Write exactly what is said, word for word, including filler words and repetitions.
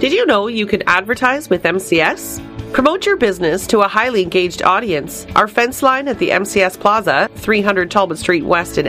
Did you know you can advertise with M C S? Promote your business to a highly engaged audience. Our fence line at the M C S Plaza, three hundred Talbot Street West in